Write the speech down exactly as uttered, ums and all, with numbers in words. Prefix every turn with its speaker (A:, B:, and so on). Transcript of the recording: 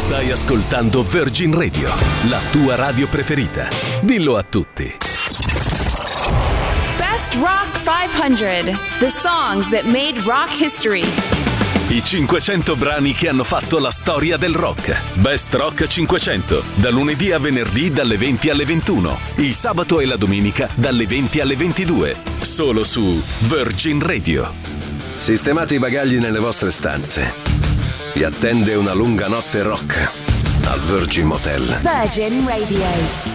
A: Stai ascoltando Virgin Radio, la tua radio preferita. Dillo a tutti.
B: Best Rock cinquecento, the songs that made rock history.
A: I cinquecento brani che hanno fatto la storia del rock. Best Rock cinquecento, da lunedì a venerdì dalle venti alle ventuno, il sabato e la domenica dalle venti alle ventidue, solo su Virgin Radio.
C: Sistemate i bagagli nelle vostre stanze. Vi attende una lunga notte rock al Virgin Motel.
D: Virgin Radio.